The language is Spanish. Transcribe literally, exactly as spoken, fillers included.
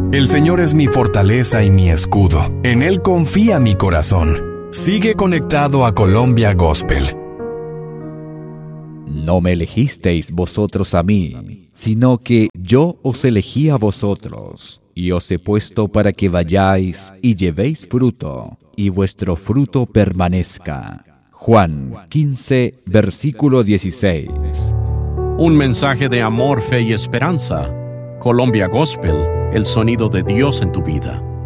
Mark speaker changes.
Speaker 1: El Señor es mi fortaleza y mi escudo. En Él confía mi corazón. Sigue conectado a Colombia Gospel.
Speaker 2: No me elegisteis vosotros a mí, sino que yo os elegí a vosotros, y os he puesto para que vayáis y llevéis fruto, y vuestro fruto permanezca. Juan quince, versículo dieciséis.
Speaker 3: Un mensaje de amor, fe y esperanza. Colombia Gospel, el sonido de Dios en tu vida.